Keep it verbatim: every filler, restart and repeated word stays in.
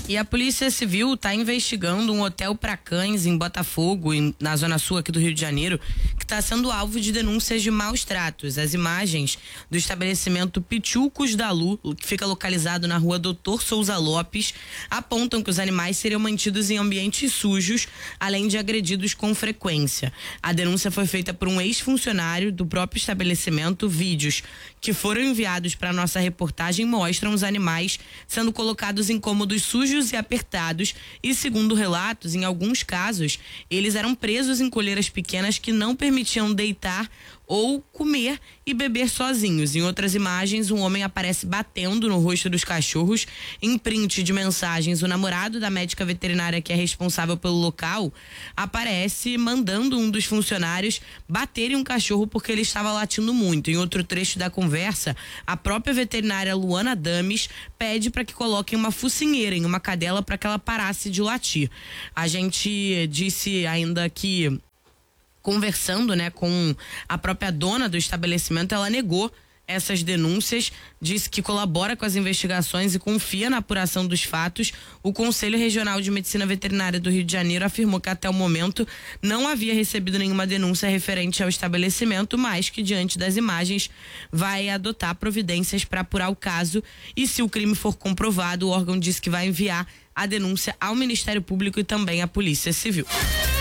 E a Polícia Civil está investigando um hotel para cães em Botafogo, em, na zona sul aqui do Rio de Janeiro, que está sendo alvo de denúncias de maus tratos. As imagens do estabelecimento Pichucos da Lu, que fica localizado na rua Doutor Souza Lopes, apontam que os animais seriam mantidos em ambientes sujos, além de agredidos com frequência. A denúncia foi feita por um ex-funcionário do próprio estabelecimento. Vídeos que foram enviados para nossa reportagem mostram os animais sendo colocados em cômodos sujos e apertados e, segundo relatos, em alguns casos, eles eram presos em coleiras pequenas que não permitiam deitar ou comer e beber sozinhos. Em outras imagens, um homem aparece batendo no rosto dos cachorros. Em print de mensagens, o namorado da médica veterinária que é responsável pelo local aparece mandando um dos funcionários bater em um cachorro porque ele estava latindo muito. Em outro trecho da conversa, a própria veterinária Luana Dames pede para que coloquem uma focinheira em uma cadela para que ela parasse de latir. A gente disse ainda que, conversando, né, com a própria dona do estabelecimento, ela negou essas denúncias, disse que colabora com as investigações e confia na apuração dos fatos. O Conselho Regional de Medicina Veterinária do Rio de Janeiro afirmou que até o momento não havia recebido nenhuma denúncia referente ao estabelecimento, mas que, diante das imagens, vai adotar providências para apurar o caso, e se o crime for comprovado, o órgão disse que vai enviar a denúncia ao Ministério Público e também à Polícia Civil.